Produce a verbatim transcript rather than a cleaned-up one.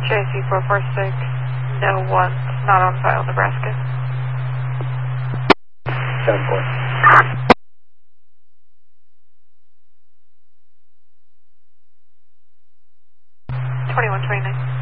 J C four four six, no one, not on file, Nebraska. seven four. twenty-one twenty-nine.